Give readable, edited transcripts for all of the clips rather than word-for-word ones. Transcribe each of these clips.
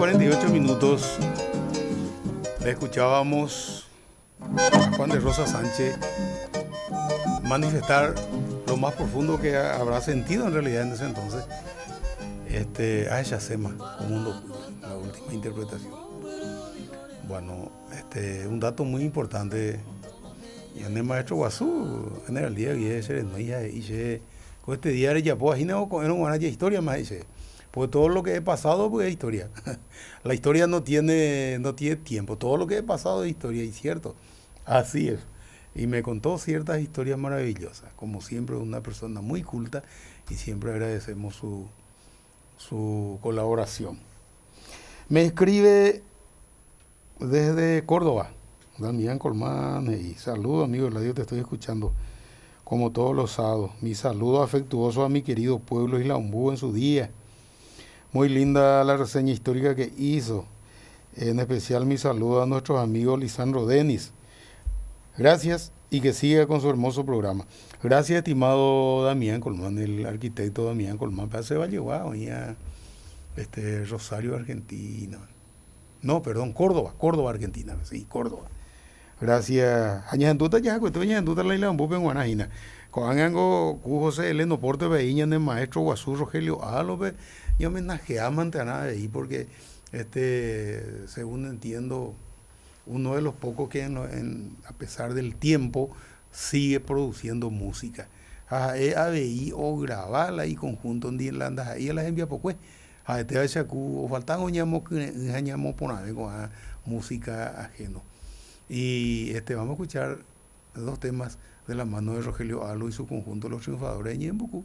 48 minutos. Le escuchábamos a Juan de Rosa Sánchez manifestar lo más profundo que habrá sentido en realidad en ese entonces a Yacema como un la última interpretación. Bueno, un dato muy importante y en el maestro Guazú en el día que Serenía y con este día ya puedo imaginar una historia más dice. Pues todo lo que he pasado pues es historia. La historia no tiene tiempo. Todo lo que he pasado es historia, y cierto. Así es. Y me contó ciertas historias maravillosas. Como siempre, una persona muy culta, y siempre agradecemos su colaboración. Me escribe desde Córdoba, Damián Colmán, y saludo, amigo de radio, te estoy escuchando como todos los sábados. Mi saludo afectuoso a mi querido pueblo Isla Ombú en su día. Muy linda la reseña histórica que hizo. En especial mi saludo a nuestros amigos Lisandro Denis. Gracias y que siga con su hermoso programa. Gracias, estimado Damián Colmán, el arquitecto Damián Colmán. Se va a llevar hoy a Rosario, Argentina. No, perdón, Córdoba, Argentina. Sí, Córdoba. Gracias. Añajantuta ya, añajantuta la isla de Bupe en Guanajina. Coangango, José Eleno Porte Veíña, el maestro Guazú Rogelio Álope. Yo homenaje a mantener ahí porque, según entiendo, uno de los pocos que a pesar del tiempo sigue produciendo música. ABI o grabarla y conjunto en Irlanda ahí las envía poco. Te va a o faltan oñamos poner con música ajeno. Y vamos a escuchar dos temas de la mano de Rogelio Alo y su conjunto Los Triunfadores de Ñembucú,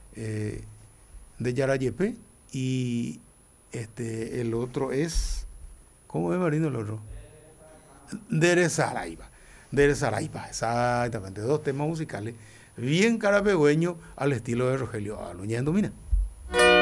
de Yarayepe, y el otro es, ¿cómo es, Marino, el otro? Dere Saraiva, exactamente, dos temas musicales bien carapegüeños al estilo de Rogelio Alo. ¿Ya domina?